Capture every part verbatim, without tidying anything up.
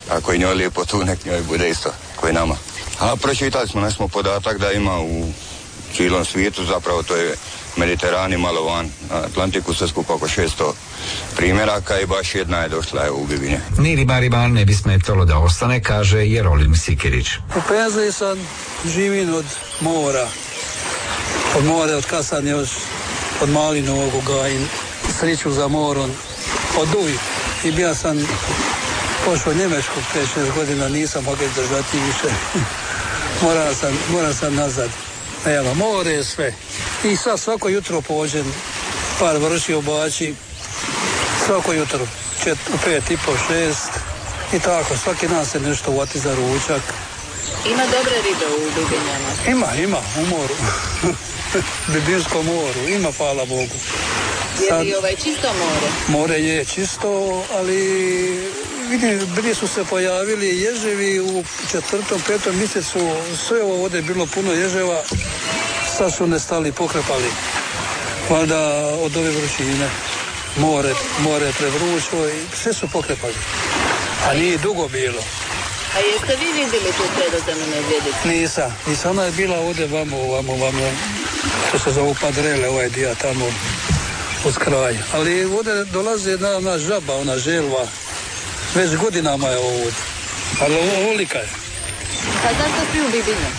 Ako je njoj lijepo tu, nek njoj bude isto koji nama. A pročitali smo, ne smo podatak da ima u cijelom svijetu, zapravo to je Mediteran i malo van Atlantiku, sve skupa oko šesto primjeraka i baš jedna je došla je u Bibinje. Ni ribarima ne bi smetalo da ostane, kaže Jerolim Sikirić. U penziji sam živim od mora. Od mora, od kad sam još od Malinovog ugajim, sreću za morom, od Duj. I bio sam pošao Njemečku pet šest godina, nisam mogao držati više. Morao sam, morao sam nazad. Evo, more je sve. I sad svako jutro pođem, par vrši obači, svako jutro, čet, u pet i po, šest, i tako, svaki dan se nešto uvati za ručak. Ima dobre ribe u Bibinjama? Ima, ima, u moru. Bibinskom moru, ima, hvala Bogu. Sad, je li ovaj čisto more? More je čisto, ali vidim, bili su se pojavili ježevi u četvrtom, petom mjesecu, sve ovo ovdje je bilo puno ježeva, sad su nestali, pokrepali. Valjda od ove vrućine. More, more je prevrućo i sve su pokrepali. A nije dugo bilo. A jeste vi vidjeli tu sredozemnu medvjedicu? Nisam, nisam, ona je bila ovdje vamo, vamo, vamo, što se zovu Padrele, ovaj dio tamo uz kraj. Ali ovdje dolazi jedna ona žaba, ona želva, već godinama je ovdje, ali ovolika je. A zašto svi u Bibinju?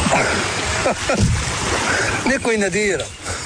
Niko i ne dira.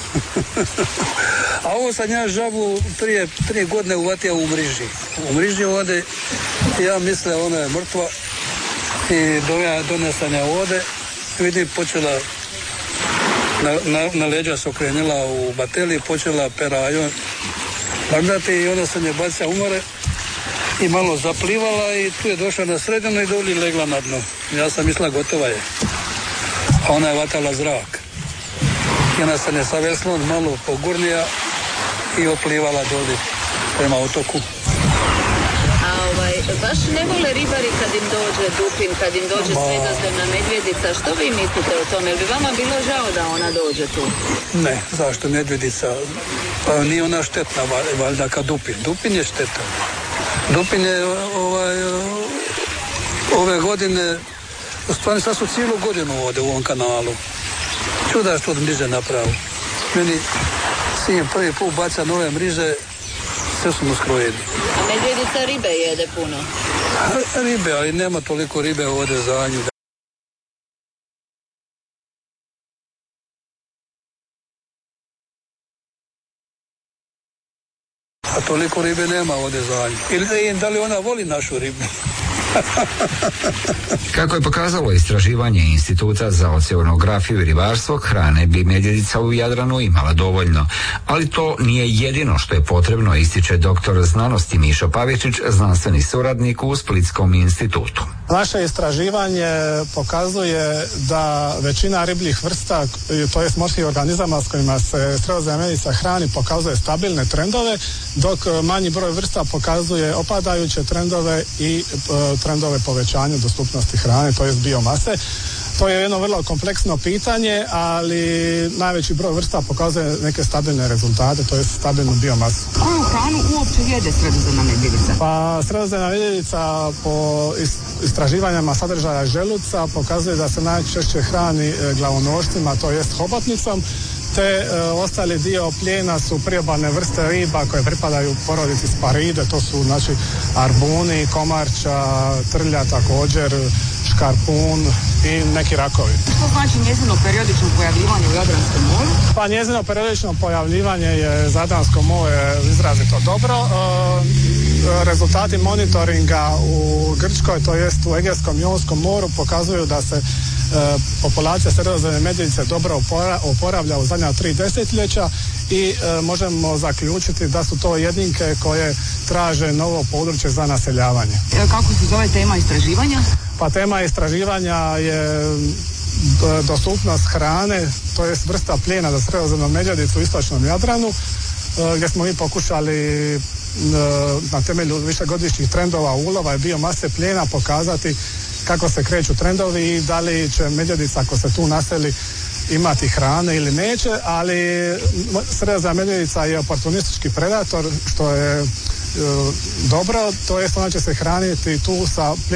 A ovo sam ja žabu prije tri godine uvatio u mriži. U mriži ovdje, ja mislim ona je mrtva i donesam je ovdje, vidim počela na, na, na leđa se okrenila u bateli, počela perajon magdati i onda sam je bacija u more i malo zaplivala i tu je došla na sredinu i doli legla na dno. Ja sam mislila gotova je. A ona je vatala zrak. I ona se ne savesla malo pogurnija i oplivala doli prema otoku. A ovaj, baš ne vole ribari kad im dođe dupin, kad im dođe sredozemna medvjedica. Što vi mislite o tome? Jel bi vama bilo žao da ona dođe tu? Ne, zašto medvjedica? Pa nije ona štetna valjda kad dupin. Dupin je štetan. Dupin je ovaj, ove godine, u stvari sad su cijelu godinu ovdje u ovom kanalu. Čuda što od mriže napravu. Meni sin prvi put baca nove mriže, sve su mu skrojeni. A medvjedica ribe jede puno? Ribe, ali nema toliko ribe ovdje za nju. A toliko ribe nema ovdje za nju. Ili da li ona voli našu ribu? Kako je pokazalo istraživanje Instituta za oceanografiju i ribarstvo, hrane bi medvjedica u Jadranu imala dovoljno. Ali to nije jedino što je potrebno, ističe doktor znanosti Mišo Pavičić, znanstveni suradnik u Splitskom institutu. Naše istraživanje pokazuje da većina ribljih vrsta, to jest morskih organizama s kojima se sredozemna medvjedica hrani, pokazuje stabilne trendove, dok manji broj vrsta pokazuje opadajuće trendove i e, trendove povećanja dostupnosti hrane, to jest biomase. To je jedno vrlo kompleksno pitanje, ali najveći broj vrsta pokazuje neke stabilne rezultate, to je stabilnu biomasu. Koju hranu uopće jede sredozemna medvjedica? Pa sredozemna medvjedica po istraživanjima sadržaja želuca pokazuje da se najčešće hrani glavonošcima, to jest hobotnicom, te e, ostali dio plijena su priobalne vrste riba koje pripadaju porodici Sparide, to su znači arbuni, komarča, trlja također, škarpun i neki rakovi. Što znači njezino periodično pojavljivanje u Jadranskom moru? Pa njezino periodično pojavljivanje je za Jadransko more izrazito dobro. E, rezultati monitoringa u Grčkoj, to jest u Egejskom i Jonskom moru, pokazuju da se E, populacija sredozemne medvjedice dobro opora, oporavlja u zadnja tri desetljeća i e, možemo zaključiti da su to jedinke koje traže novo područje za naseljavanje. E, kako se zove tema istraživanja? Pa tema istraživanja je dostupnost hrane, to je vrsta plijena za sredozemnu medvjedicu u istočnom Jadranu, e, gdje smo mi pokušali e, na temelju višegodišnjih trendova ulova i biomase plijena pokazati kako se kreću trendovi i da li će medvjedica ako se tu naseli imati hrane ili neće, ali sredozemna medvjedica je oportunistički predator, što je e, dobro, to jest ona će se hraniti tu sa